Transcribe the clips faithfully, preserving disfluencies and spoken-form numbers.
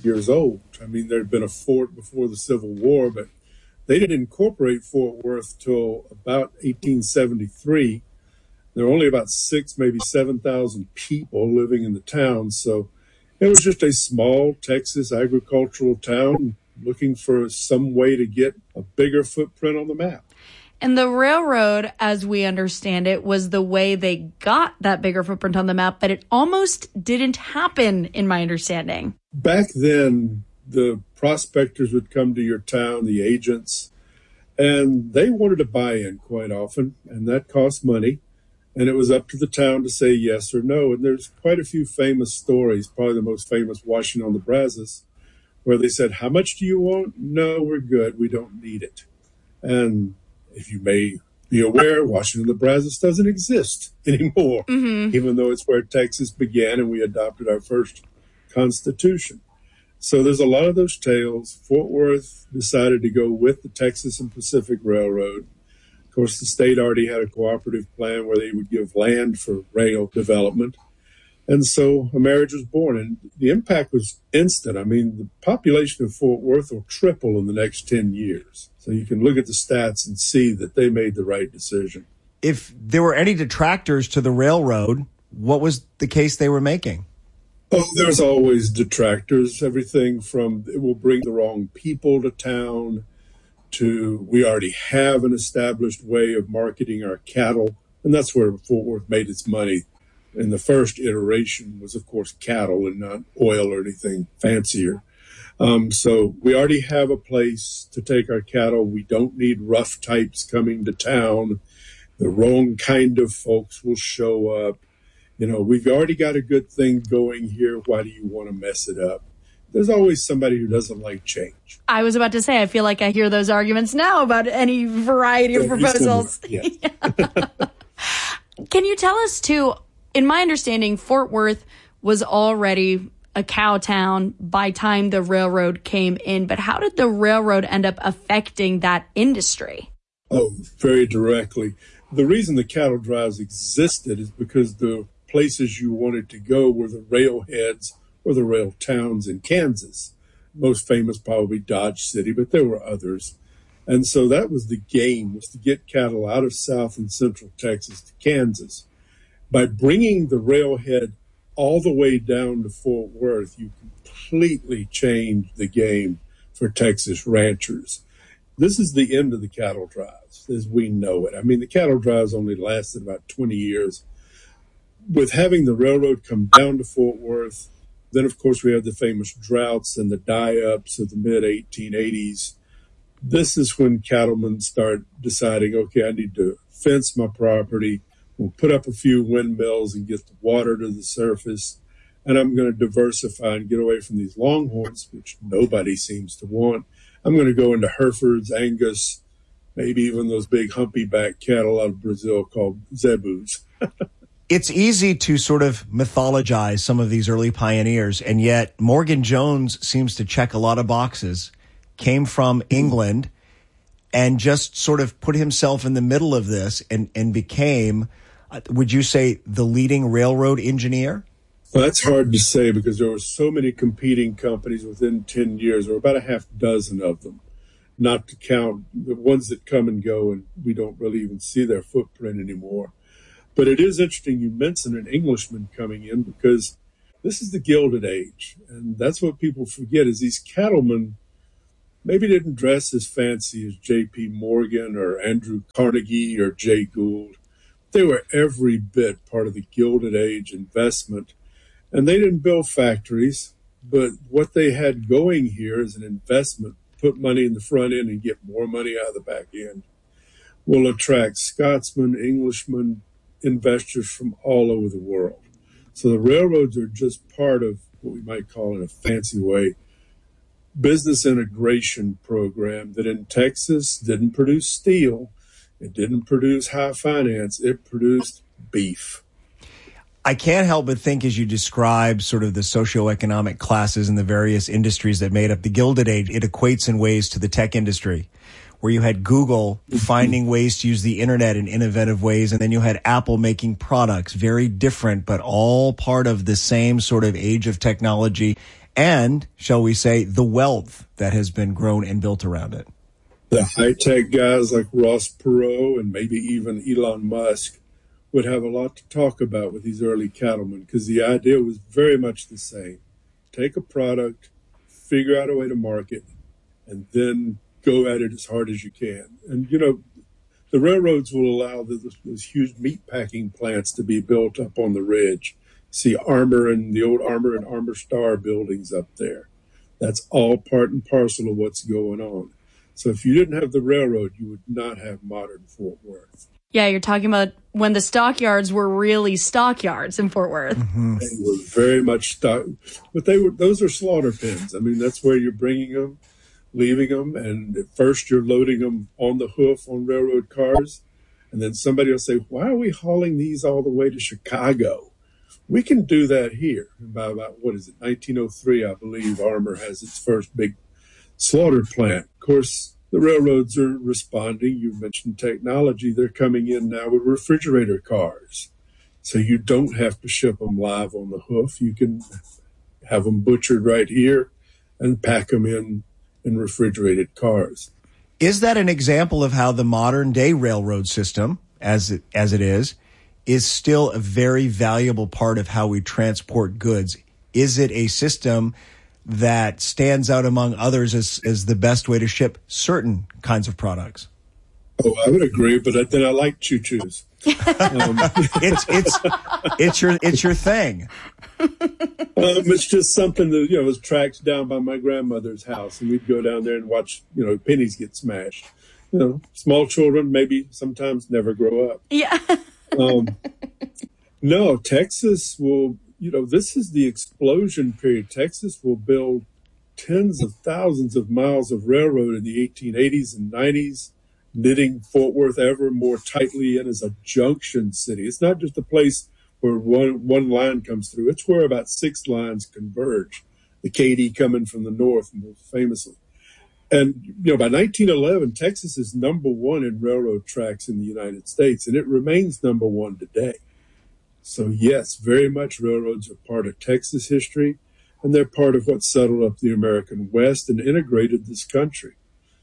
years old. I mean, there had been a fort before the Civil War, but they didn't incorporate Fort Worth till about eighteen seventy-three. There were only about six, maybe seven thousand people living in the town. So it was just a small Texas agricultural town looking for some way to get a bigger footprint on the map. And the railroad, as we understand it, was the way they got that bigger footprint on the map, but it almost didn't happen, in my understanding. Back then, the prospectors would come to your town, the agents, and they wanted to buy in quite often, and that cost money. And it was up to the town to say yes or no. And there's quite a few famous stories, probably the most famous, Washington on the Brazos, where they said, how much do you want? No, we're good. We don't need it. And if you may be aware, Washington on the Brazos doesn't exist anymore, mm-hmm. even though it's where Texas began and we adopted our first Constitution. So there's a lot of those tales. Fort Worth decided to go with the Texas and Pacific Railroad. Of course, the state already had a cooperative plan where they would give land for rail development. And so a marriage was born, and the impact was instant. I mean, the population of Fort Worth will triple in the next ten years. So you can look at the stats and see that they made the right decision. If there were any detractors to the railroad, what was the case they were making? Oh, there's always detractors. Everything from it will bring the wrong people to town to we already have an established way of marketing our cattle. And that's where Fort Worth made its money. In the first iteration was, of course, cattle and not oil or anything fancier. Um, so we already have a place to take our cattle. We don't need rough types coming to town. The wrong kind of folks will show up. You know, we've already got a good thing going here. Why do you want to mess it up? There's always somebody who doesn't like change. I was about to say, I feel like I hear those arguments now about any variety of yeah, proposals. Yeah. yeah. Can you tell us, too, in my understanding, Fort Worth was already a cow town by time the railroad came in, but how did the railroad end up affecting that industry? Oh, very directly. The reason the cattle drives existed is because the places you wanted to go were the railheads or the rail towns in Kansas. Most famous probably Dodge City, but there were others. And so that was the game, was to get cattle out of South and Central Texas to Kansas. By bringing the railhead all the way down to Fort Worth, you completely changed the game for Texas ranchers. This is the end of the cattle drives as we know it. I mean, the cattle drives only lasted about twenty years. With having the railroad come down to Fort Worth, then, of course, we have the famous droughts and the die-ups of the mid eighteen eighties. This is when cattlemen start deciding, okay, I need to fence my property. We'll put up a few windmills and get the water to the surface. And I'm going to diversify and get away from these longhorns, which nobody seems to want. I'm going to go into Herefords, Angus, maybe even those big humpy back cattle out of Brazil called Zebus. It's easy to sort of mythologize some of these early pioneers, and yet Morgan Jones seems to check a lot of boxes, came from England, and just sort of put himself in the middle of this and, and became, would you say, the leading railroad engineer? Well, that's hard to say because there were so many competing companies within ten years, or about a half dozen of them, not to count the ones that come and go, and we don't really even see their footprint anymore. But it is interesting you mentioned an Englishman coming in because this is the Gilded Age. And that's what people forget is these cattlemen maybe didn't dress as fancy as J P Morgan or Andrew Carnegie or Jay Gould. They were every bit part of the Gilded Age investment. And they didn't build factories, but what they had going here is an investment, put money in the front end and get more money out of the back end, will attract Scotsmen, Englishmen, investors from all over the world. So the railroads are just part of what we might call, in a fancy way, business integration program that in Texas didn't produce steel. It didn't produce high finance. It produced beef. I can't help but think as you describe sort of the socioeconomic classes and the various industries that made up the Gilded Age, it equates in ways to the tech industry, where you had Google finding ways to use the internet in innovative ways, and then you had Apple making products very different, but all part of the same sort of age of technology and, shall we say, the wealth that has been grown and built around it. The high-tech guys like Ross Perot and maybe even Elon Musk would have a lot to talk about with these early cattlemen, because the idea was very much the same. Take a product, figure out a way to market, and then go at it as hard as you can. And, you know, the railroads will allow those, those huge meat packing plants to be built up on the ridge. See Armour and the old Armour and Armour Star buildings up there. That's all part and parcel of what's going on. So if you didn't have the railroad, you would not have modern Fort Worth. Yeah, you're talking about when the stockyards were really stockyards in Fort Worth. Mm-hmm. They were very much stock, but they were those are slaughter pens. I mean, that's where you're bringing them, leaving them, and at first you're loading them on the hoof on railroad cars, and then somebody will say, "Why are we hauling these all the way to Chicago? We can do that here." And by about what is it, nineteen oh three, I believe, Armour has its first big slaughter plant. Of course, the railroads are responding. You mentioned technology. They're coming in now with refrigerator cars. So you don't have to ship them live on the hoof. You can have them butchered right here and pack them in in refrigerated cars. Is that an example of how the modern day railroad system, as it, as it is, is still a very valuable part of how we transport goods? Is it a system that stands out among others as, as the best way to ship certain kinds of products? Oh, I would agree, but then I like choo-choos. Um, it's it's it's your it's your thing. Um, it's just something that, you know, was tracked down by my grandmother's house, and we'd go down there and watch, you know, pennies get smashed. You know, small children maybe sometimes never grow up. Yeah. um, no, Texas will. You know, this is the explosion period. Texas will build tens of thousands of miles of railroad in the eighteen eighties and nineties, knitting Fort Worth ever more tightly in as a junction city. It's not just a place where one, one line comes through. It's where about six lines converge, the Katy coming from the north most famously. And, you know, by nineteen eleven, Texas is number one in railroad tracks in the United States, and it remains number one today. So, yes, very much railroads are part of Texas history, and they're part of what settled up the American West and integrated this country.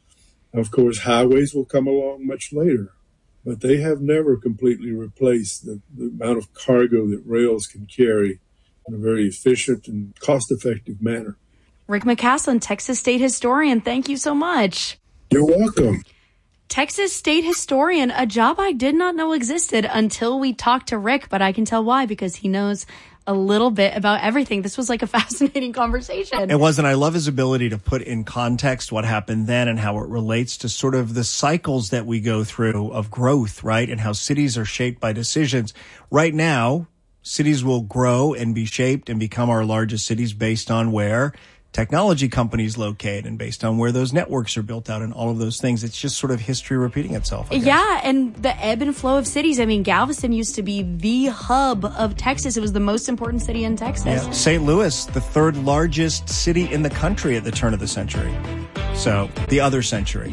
Of course, highways will come along much later, but they have never completely replaced the, the amount of cargo that rails can carry in a very efficient and cost-effective manner. Rick McCaslin, Texas State Historian, thank you so much. You're welcome. Texas State Historian, a job I did not know existed until we talked to Rick, but I can tell why, because he knows a little bit about everything. This was like a fascinating conversation. It was, and I love his ability to put in context what happened then and how it relates to sort of the cycles that we go through of growth, right? And how cities are shaped by decisions. Right now, cities will grow and be shaped and become our largest cities based on where technology companies locate and based on where those networks are built out and all of those things. It's just sort of history repeating itself. Yeah, and the ebb and flow of cities. I mean, Galveston used to be the hub of Texas. It was the most important city in Texas. Yeah. Saint Louis, the third largest city in the country at the turn of the century. So, the other century.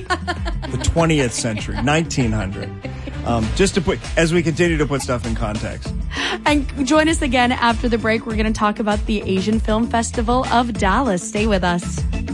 The twentieth century, nineteen hundred. Um, just to put, as we continue to put stuff in context. And join us again after the break. We're going to talk about the Asian Film Festival of Dallas. Stay with us.